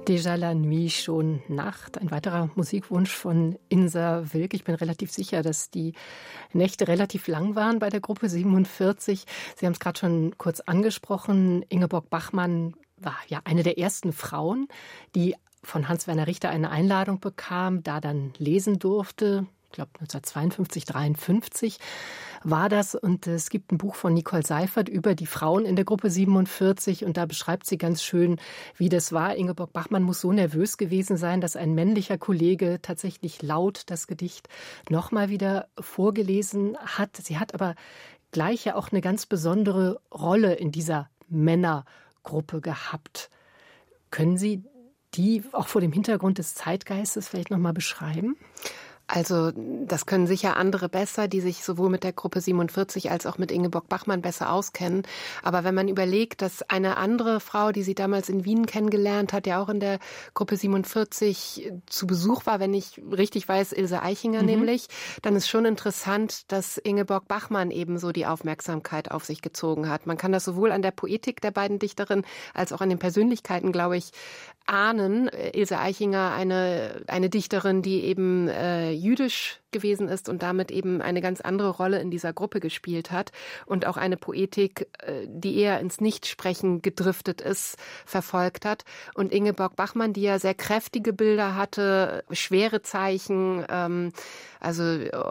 Déjà la nuit, schon Nacht. Ein weiterer Musikwunsch von Insa Wilk. Ich bin relativ sicher, dass die Nächte relativ lang waren bei der Gruppe 47. Sie haben es gerade schon kurz angesprochen. Ingeborg Bachmann war ja eine der ersten Frauen, die von Hans-Werner Richter eine Einladung bekam, da dann lesen durfte. Ich glaube 1952, 53 war das. Und es gibt ein Buch von Nicole Seifert über die Frauen in der Gruppe 47. Und da beschreibt sie ganz schön, wie das war. Ingeborg Bachmann muss so nervös gewesen sein, dass ein männlicher Kollege tatsächlich laut das Gedicht nochmal wieder vorgelesen hat. Sie hat aber gleich ja auch eine ganz besondere Rolle in dieser Männergruppe gehabt. Können Sie die auch vor dem Hintergrund des Zeitgeistes vielleicht nochmal beschreiben? Also das können sicher andere besser, die sich sowohl mit der Gruppe 47 als auch mit Ingeborg Bachmann besser auskennen. Aber wenn man überlegt, dass eine andere Frau, die sie damals in Wien kennengelernt hat, ja auch in der Gruppe 47 zu Besuch war, wenn ich richtig weiß, Ilse Aichinger nämlich, dann ist schon interessant, dass Ingeborg Bachmann ebenso die Aufmerksamkeit auf sich gezogen hat. Man kann das sowohl an der Poetik der beiden Dichterinnen als auch an den Persönlichkeiten, glaube ich, ahnen. Ilse Aichinger, eine Dichterin, die eben jüdisch gewesen ist und damit eben eine ganz andere Rolle in dieser Gruppe gespielt hat und auch eine Poetik, die eher ins Nichtsprechen gedriftet ist, verfolgt hat. Und Ingeborg Bachmann, die ja sehr kräftige Bilder hatte, schwere Zeichen, also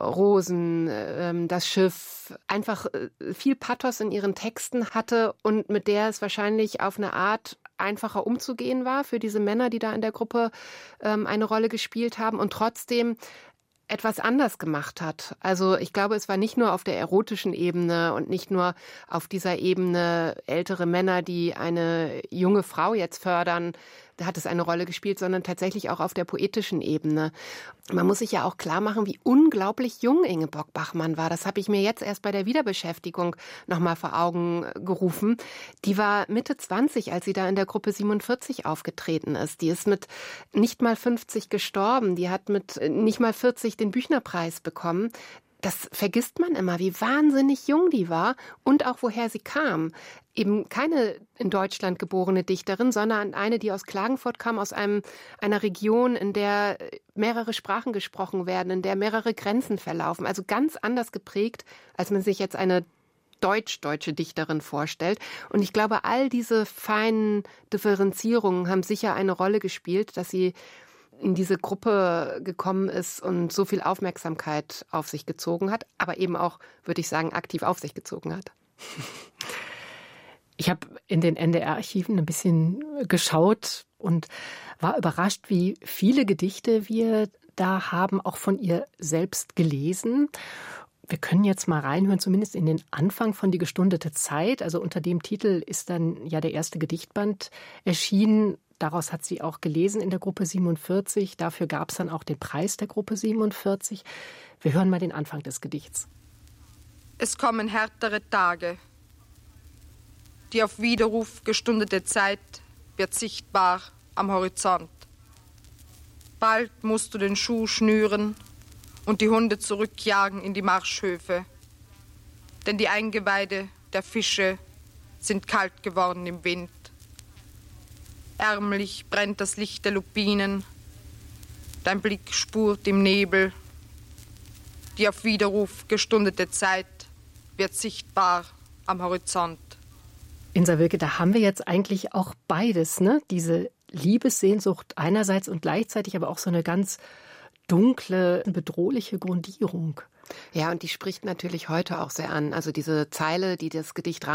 Rosen, das Schiff, einfach viel Pathos in ihren Texten hatte und mit der es wahrscheinlich auf eine Art einfacher umzugehen war für diese Männer, die da in der Gruppe eine Rolle gespielt haben und trotzdem etwas anders gemacht hat. Also ich glaube, es war nicht nur auf der erotischen Ebene und nicht nur auf dieser Ebene ältere Männer, die eine junge Frau jetzt fördern, da hat es eine Rolle gespielt, sondern tatsächlich auch auf der poetischen Ebene. Man muss sich ja auch klar machen, wie unglaublich jung Ingeborg Bachmann war. Das habe ich mir jetzt erst bei der Wiederbeschäftigung nochmal vor Augen gerufen. Die war Mitte 20, als sie da in der Gruppe 47 aufgetreten ist. Die ist mit nicht mal 50 gestorben. Die hat mit nicht mal 40 den Büchnerpreis bekommen. Das vergisst man immer, wie wahnsinnig jung die war und auch woher sie kam. Eben keine in Deutschland geborene Dichterin, sondern eine, die aus Klagenfurt kam, aus einer Region, in der mehrere Sprachen gesprochen werden, in der mehrere Grenzen verlaufen. Also ganz anders geprägt, als man sich jetzt eine deutsche Dichterin vorstellt. Und ich glaube, all diese feinen Differenzierungen haben sicher eine Rolle gespielt, dass sie in diese Gruppe gekommen ist und so viel Aufmerksamkeit auf sich gezogen hat, aber eben auch, würde ich sagen, aktiv auf sich gezogen hat. Ich habe in den NDR-Archiven ein bisschen geschaut und war überrascht, wie viele Gedichte wir da haben, auch von ihr selbst gelesen. Wir können jetzt mal reinhören, zumindest in den Anfang von Die gestundete Zeit. Also unter dem Titel ist dann ja der erste Gedichtband erschienen. Daraus hat sie auch gelesen in der Gruppe 47. Dafür gab es dann auch den Preis der Gruppe 47. Wir hören mal den Anfang des Gedichts. Es kommen härtere Tage. Die auf Widerruf gestundete Zeit wird sichtbar am Horizont. Bald musst du den Schuh schnüren und die Hunde zurückjagen in die Marschhöfe. Denn die Eingeweide der Fische sind kalt geworden im Wind. Ärmlich brennt das Licht der Lupinen, dein Blick spurt im Nebel. Die auf Widerruf gestundete Zeit wird sichtbar am Horizont. Insa Wilke, da haben wir jetzt eigentlich auch beides, ne? Diese Liebessehnsucht einerseits und gleichzeitig aber auch so eine ganz dunkle, bedrohliche Grundierung. Ja, und die spricht natürlich heute auch sehr an. Also diese Zeile, die das Gedicht